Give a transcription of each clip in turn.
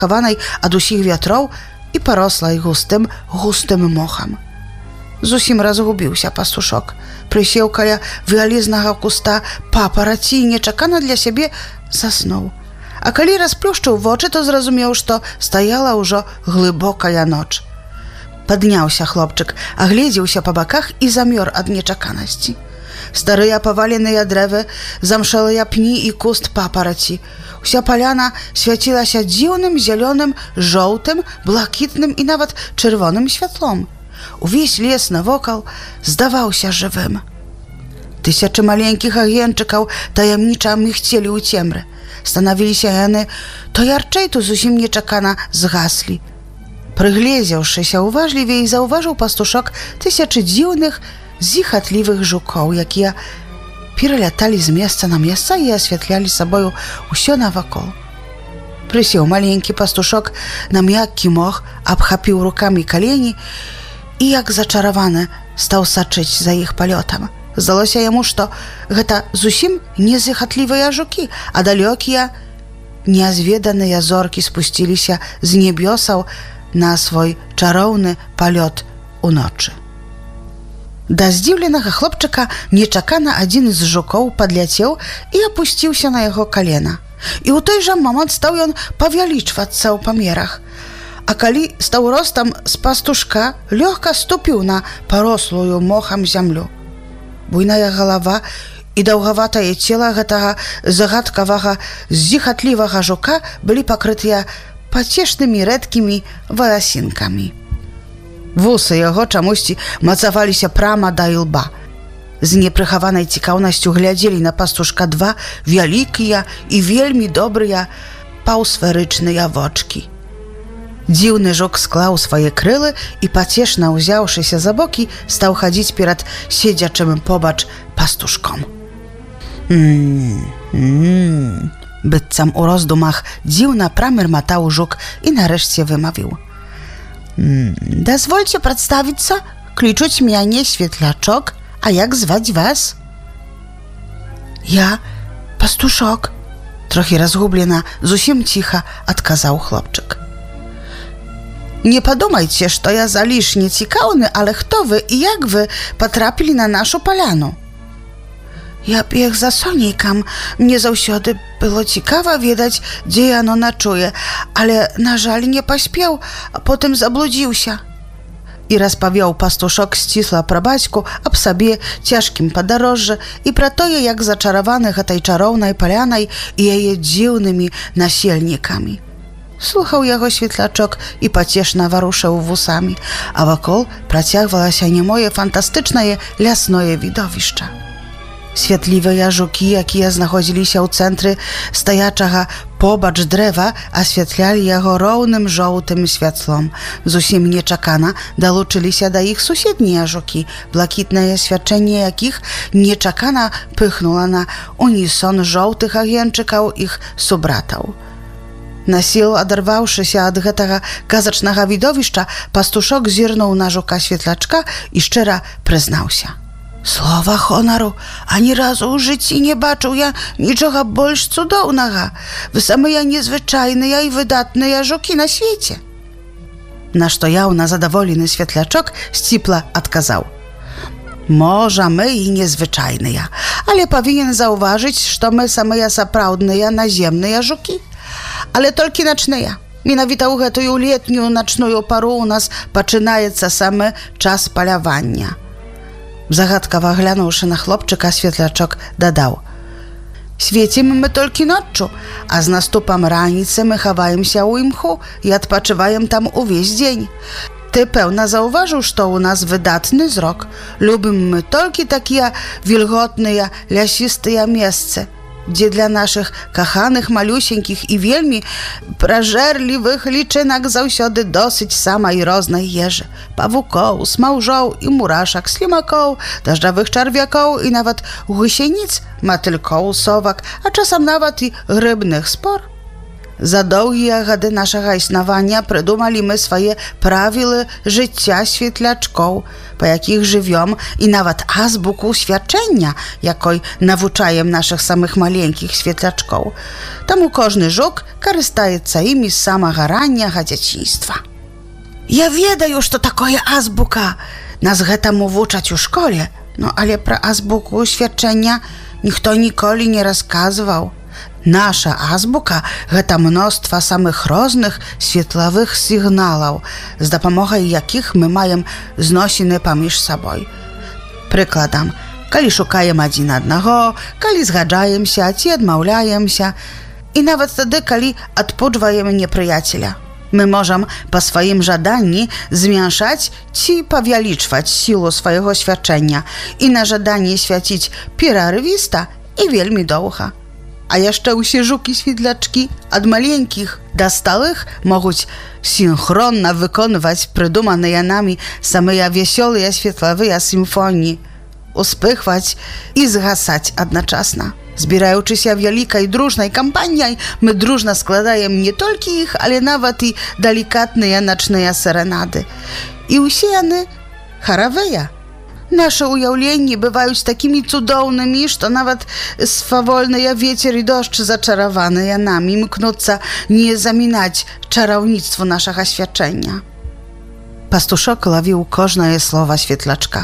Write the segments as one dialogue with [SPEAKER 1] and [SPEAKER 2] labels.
[SPEAKER 1] chowanej od usich wiatrów i porosłej gustym mochem. Зусім разгубіўся пастушок, прысеў каля вялізнага куста папараці і нечакана для сябе заснуў. А калі расплюшчыў вочы, то зразумеў, што стаяла ўжо глыбокая ноч. Падняўся хлопчык, агледзеўся па баках і замёр ад нечаканасці. Старыя паваленыя дрэвы, замшэлыя пні і куст папараці. Уся паляна свяцілася дзіўным зялёным, жоўтым, блакітным і нават чырвоным святлом. Увесь лес навокал здаваўся жывым. Тысячы маленькіх агеньчыкаў таямніча мігцелі ў цемры. Станавіліся яны то ярчэй, то зусім нечакана згаслі. Прыгледзеўшыся уважлівей, заўважыў пастушок тысячы дзіўных, зіхатлівых жукоў, якія пераляталі з месца на месца і асвятлялі сабою ўсё навакол. Прысеў маленькі пастушок на мяккі мох, абхапіў рукамі калені і, як зачараваны, стаў сачыць за іх палётам. Здалося яму, што гэта зусім не зыхатлівыя жукі, а далёкія, нязведаныя зоркі спусціліся з небёсаў на свой чароўны палёт уночы. Да здзіўленага хлопчыка нечакана адзін з жукоў падляцеў і апусціўся на яго калена. І ў той жа момант стаў ён павялічвацца ў памерах. А калі стаў ростам з пастушка, лёгка ступіў на парослую мохам зямлю. Буйная галава і даўгаватае цела гэтага загадкавага, зіхатлівага жука былі пакрытыя пацешнымі рэдкімі валасінкамі. Вусы яго чамусьці мацаваліся прама да ілба. З непрыхаванай цікаўнасцю глядзелі на пастушка два вялікія і вельмі добрыя паўсферычныя вочкі. Дзіўны жук склаў свае крылы і, пацешна ўзяўшыся за бокі, стаў хадзіць перад седзячым побач пастушком. Быццам у роздумах дзіўна прамырматаў жук і нарэшце вымавіў: «Дазвольце прадставіцца, клічуць мяне Светлячок, а як зваць вас?» «Я пастушок», трохі разгублена, зусім ціха адказаў хлопчык. «Не падумайце, што я залішне цікаўны, але хто вы і як вы патрапілі на нашу паляну?» «Я бег за сонейкам. Мне заўсёды было цікава ведаць, дзе яно начуе, але, на жаль, не паспеў, а потым заблудзіўся». І распавёў пастушок сцісла пра бацьку, аб сабе, цяжкім падарожжы і пра тое, як зачараваны гэтай чароўнай палянай і яе дзіўнымі насельнікамі. Слухаў яго Светлячок і пацешна варушыў вусамі, а вакол працягвалася немое фантастычнае лясное відовішча. Святлівыя жукі, якія знаходзіліся ў цэнтры стаячага побач дрэва, асвятлялі яго роўным жоўтым святлом. Зусім нечакана далучыліся да іх суседнія жукі, блакітнае свячэнне якіх нечакана пыхнула на унісон жоўтых агеньчыкаў іх субратаў. Насіл адарваўшыся ад гэтага казачнага відовішча, пастушок зірнуў на жука Светлячка і шчыра прызнаўся: «Слова хонару, ані разу ў жыцці не бачыў я нічога больш цудоўнага. Вы самыя незвычайныя і выдатныя жукі на свеце». На што яўна задаволены Светлячок сціпла адказаў: «Можа, мы і незвычайныя, але павінен заўважыць, што мы самыя сапраўдныя наземныя жукі. Але толькі начныя. Менавіта ў гэтую летнюю начную пару у нас пачынаецца самы час палявання». Загадкава глянуўшы на хлопчыка, Светлячок дадаў: «Свецім мы толькі ноччу, а з наступам раніцы мы хаваемся ў імху і адпачываем там увесь дзень. Ты, пэўна, заўважыў, што ў нас выдатны зрок. Любім мы толькі такія вільготныя лясістыя месцы, дзе для нашых каханых малюсенькіх і вельмі пражэрлівых лічынак заўсёды досыць самай рознай ежы: павукоў, смаўжоў і мурашак, слімакоў, дажджавых чарвякоў і нават гусеніц, матылькоў, совак, а часам нават і грыбных спор. За доўгія гады нашага існавання прыдумалі мы свае правілы жыцця светлячкоў, па якіх жывём, і нават азбуку свячэння, якой навучаем нашых самых маленькіх светлячкоў. Таму кожны жук карыстаецца імі з самага ранняга дзяцінства. Я ведаю, што такое азбука. Нас гэтаму вучаць у школе, але пра азбуку свячэння ніхто ніколі не расказваў. Наша азбука – гэта мноства самых розных светлавых сігналаў, з дапамогай якіх мы маем зносіны паміж сабой. Прыкладам, калі шукаем адзін аднаго, калі згаджаемся ці адмаўляемся, і нават тады, калі адпуджваем непрыяцеля. Мы можам па сваім жаданні змяншаць ці павялічваць сілу свайго свячэння і на жаданні свяціць перарывіста і вельмі доўга. А яшчэ ўсе жукі-светлячкі ад маленькіх да сталых могуць сінхронна выконваць прыдуманыя намі самыя весёлыя светлавыя сімфоніі, успыхваць і згасаць адначасна. Збіраючыся вялікай дружнай кампаніяй, мы дружна складаем не толькі іх, але нават і далікатныя начныя серэнады. І ўсе яны харавыя. Нашы ўяўленні бываюць такімі цудоўнымі, што нават свавольныя вецер і дождж, зачараваныя намі, імкнуцца не замінаць чараўніцтву нашага свячэння. Пастушок лавіў кожнае слова светлячка.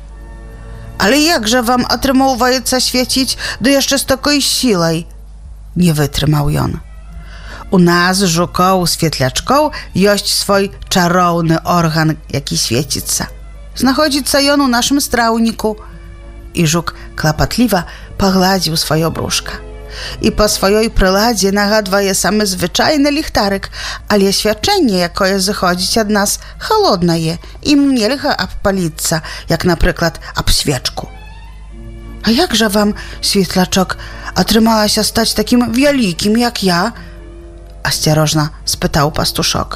[SPEAKER 1] Але як жа вам атрымоўваецца свяціць, ды яшчэ з такой сілай? Не вытрымаў ён. У нас, жукоў-светлячкоў, ёсць свой чароўны орган, які свеціцца. Знаходзіцца ён у нашым страўніку. І жук клапатліва пагладзіў сваё брушка. І па сваёй прыладзе нагадвае самы звычайны ліхтарык, але свячэнне, якое зыходзіць ад нас, халоднае, ім нельга абпаліцца, як, напрыклад, аб свечку. А як жа вам, светлячок, атрымалася стаць такім вялікім, як я? Асцярожна спытаў пастушок.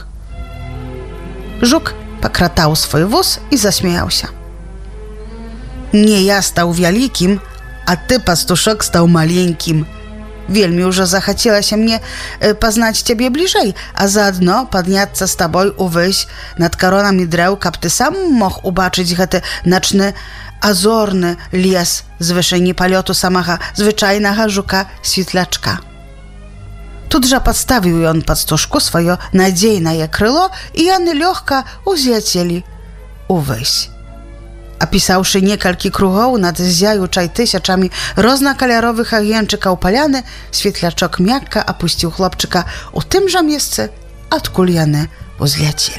[SPEAKER 1] Жук пакратаў свой вус і засмяяўся. Не я стаў вялікім, а ты, пастушок, стаў маленькім. Вельмі ўжо захацелася мне пазнаць цябе бліжэй, а заадно падняцца з табой увысь над каронамі дрэў, каб ты сам мог убачыць гэты начны азорны лес з вышыні палёту самага звычайнага жука-светлячка. Тут жа падставіў ён пастушку сваё надзейнае крыло, і яны лёгка узляцелі увысь. Апісаўшы некалькі кругоў над ззяючай тысячамі рознакаляровых агеньчыкаў паляны, светлячок мякка апусціў хлопчыка ў тым жа месцы, адкуль яны узляцелі.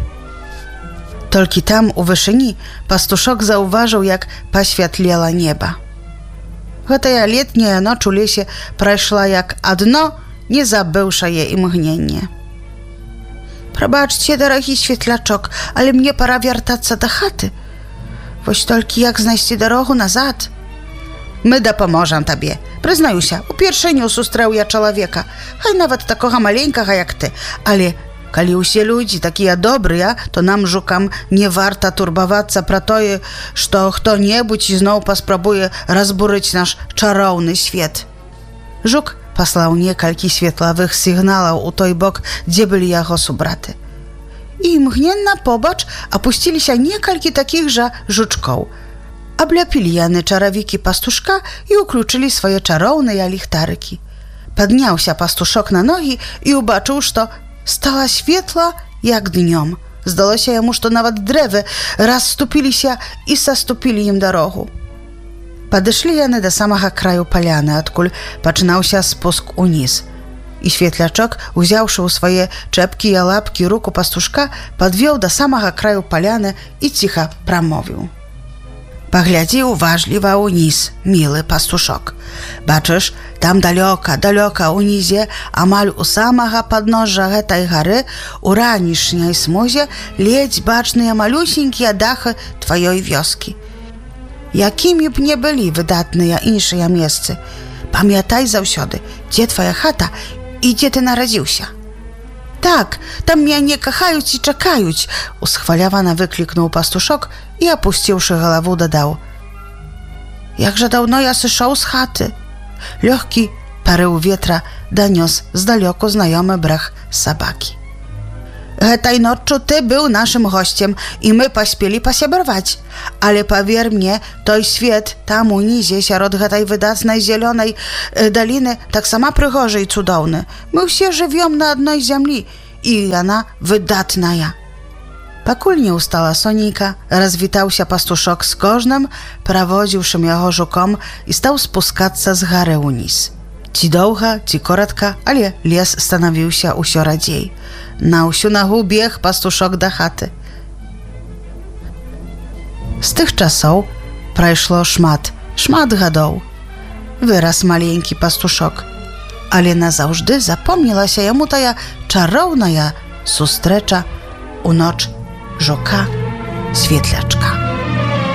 [SPEAKER 1] Толькі там, у вышыні, пастушок заўважыў, як пасвятлела неба. Гэтая летняя ноч у лесе прайшла як адно, не забыўшае імгненне. Прабачце, дарагі светлячок, але мне пара вяртацца да хаты. Вось толькі як знайсці дарогу назад? Мы дапаможам табе. Прызнаюся, упершыню сустрэў я чалавека, хай нават такога маленькага, як ты. Але калі ўсе людзі такія добрыя, то нам, жукам, не варта турбавацца пра тое, што хто-небудзь зноў паспрабуе разбурыць наш чароўны свет. Жук паслаў некалькі светлавых сігналаў у той бок, дзе былі яго субраты. І імгненна побач апусціліся некалькі такіх жа жучкоў. Абляпілі яны чаравікі пастушка і ўключылі свае чароўныя ліхтарыкі. Падняўся пастушок на ногі і ўбачыў, што стала светла, як днём. Здалося яму, што нават дрэвы расступіліся і саступілі ім дарогу. Падышлі яны да самага краю паляны, адкуль пачынаўся спуск уніз. І светлячок, узяўшы ў свае чэпкія лапкі руку пастушка, падвёў да самага краю паляны і ціха прамовіў. Паглядзі уважліва ўніз, мілы пастушок. Бачыш, там далёка ўнізе, амаль у самага падножжа гэтай гары, у ранішняй смузе, ледзь бачныя малюсенькія дахы тваёй вёскі. Якімі б не былі выдатныя іншыя месцы, памятай заўсёды, дзе твая хата і дзе ты нарадзіўся. Так, там мяне кахаюць і чакаюць, усхвалявана выклікнуў пастушок і, апусціўшы галаву, дадаў. Як жа даўно я сышоў з хаты. Лёгкі Parył ветра doniósł z daleku znajomy brech sabaki. Hetaj noczu ty był naszym gościem i my pośpieli posiebrować. Ale powier mnie, toj świat tam unizie, śród hetaj wydatnej zielonej doliny, tak sama przygorzy i cudowny. My wsie żywiom na jednej ziemi i ona wydatna ja. Pakul nie ustała Sonika, rozwitał się pastuszok z kożnym, prowadziwszym jego żukom i stał spuskać z góry unis. Ci długa, ci korotka, ale les stanowił się usio radziej. Na usiu nahu biegł pastuszok do chaty. Z tych czasów przeszło szmat gadów. Wyraz maleńki pastuszok, ale na zawsze zapomniała się jemu ta czarowna sustrecza u noc żoka Świetlaczka.